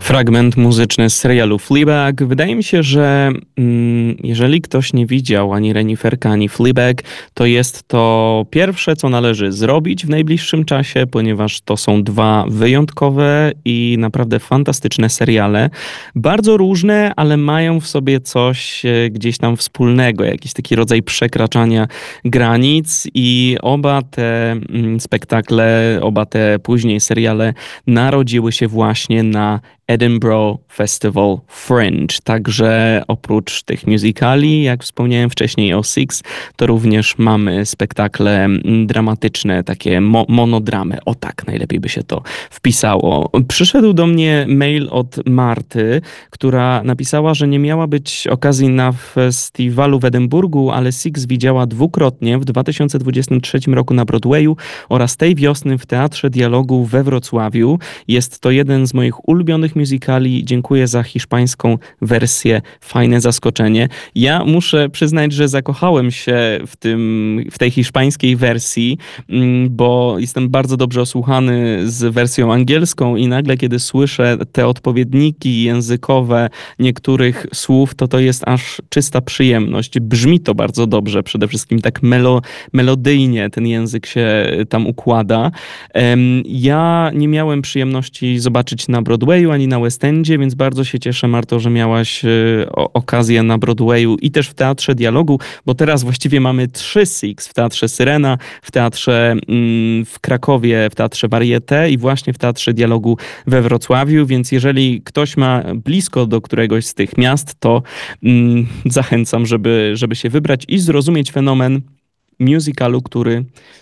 Fragment muzyczny z serialu Fleabag. Wydaje mi się, że jeżeli ktoś nie widział ani Reniferka, ani Fleabag, to jest to pierwsze, co należy zrobić w najbliższym czasie, ponieważ to są dwa wyjątkowe i naprawdę fantastyczne seriale. Bardzo różne, ale mają w sobie coś gdzieś tam wspólnego, jakiś taki rodzaj przekraczania granic i oba te spektakle, oba te później seriale narodziły się właśnie na Edinburgh Festival Fringe. Także oprócz tych musicali, jak wspomniałem wcześniej o Six, to również mamy spektakle dramatyczne, takie monodramy. O tak, najlepiej by się to wpisało. Przyszedł do mnie mail od Marty, która napisała, że nie miała być okazji na festiwalu w Edynburgu, ale Six widziała dwukrotnie w 2023 roku na Broadwayu oraz tej wiosny w Teatrze Dialogu we Wrocławiu. Jest to jeden z moich ulubionych musicali. Dziękuję za hiszpańską wersję. Fajne zaskoczenie. Ja muszę przyznać, że zakochałem się w tej hiszpańskiej wersji, bo jestem bardzo dobrze osłuchany z wersją angielską i nagle, kiedy słyszę te odpowiedniki językowe niektórych słów, to jest aż czysta przyjemność. Brzmi to bardzo dobrze, przede wszystkim tak melodyjnie ten język się tam układa. Ja nie miałem przyjemności zobaczyć na Broadwayu ani na West Endzie, więc bardzo się cieszę, Marto, że miałaś okazję na Broadwayu i też w Teatrze Dialogu, bo teraz właściwie mamy 3 Six w Teatrze Syrena, w Teatrze w Krakowie, w Teatrze Varieté i właśnie w Teatrze Dialogu we Wrocławiu, więc jeżeli ktoś ma blisko do któregoś z tych miast, to zachęcam, żeby się wybrać i zrozumieć fenomen musicalu, który